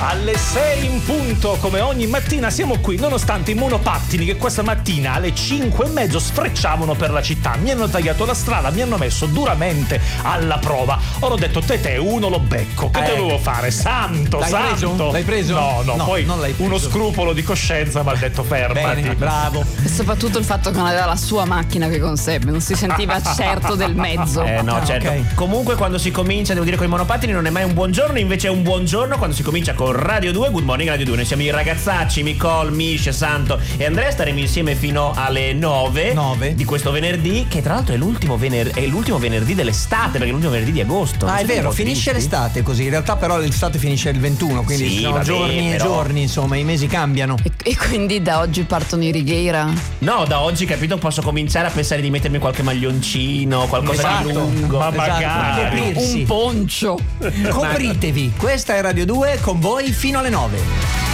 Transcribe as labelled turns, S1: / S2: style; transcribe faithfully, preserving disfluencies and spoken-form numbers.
S1: Alle sei in punto, come ogni mattina, siamo qui, nonostante i monopattini che questa mattina alle cinque e mezzo sfrecciavano per la città. Mi hanno tagliato la strada, mi hanno messo duramente alla prova. Ora ho detto, te te, uno lo becco. Che
S2: eh.
S1: dovevo fare? Santo,
S2: l'hai
S1: santo.
S2: Preso? L'hai preso?
S1: No, no,
S2: no
S1: poi
S2: non l'hai preso.
S1: Uno scrupolo di coscienza mi ha detto fermati.
S2: Bene, bravo.
S3: E soprattutto il fatto che non aveva la sua macchina qui con sé, non si sentiva certo del mezzo.
S4: Eh no,
S2: Ah,
S4: certo.
S2: okay.
S4: Comunque quando si comincia, devo dire, con i monopattini non è mai un buongiorno, invece è un buongiorno quando si comincia con Radio due, Good Morning Radio due. Noi siamo i ragazzacci, Nicole, Misce, Santo e Andrea, staremo insieme fino alle nove di questo venerdì, che tra l'altro è l'ultimo, vener- è l'ultimo venerdì dell'estate, perché è l'ultimo venerdì di agosto.
S2: Ah, è vero, finisce l'estate così. In realtà però l'estate finisce il ventuno, quindi
S4: Sì,
S2: ci sono
S4: vabbè,
S2: giorni
S4: però...
S2: e giorni, insomma, i mesi cambiano.
S3: E, e quindi da oggi partono i Righeira?
S4: No, da oggi, capito, posso cominciare a pensare di mettermi qualche maglioncino, qualcosa
S2: Esatto.
S4: di lungo.
S1: Ma
S2: Esatto,
S1: magari.
S2: coprirsi.
S3: Un poncio.
S2: Copritevi. Questa è Radio due, con voi fino alle nove.